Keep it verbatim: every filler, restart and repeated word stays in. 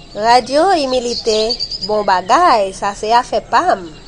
Radio imilite bon bagay, sa se a fe pam.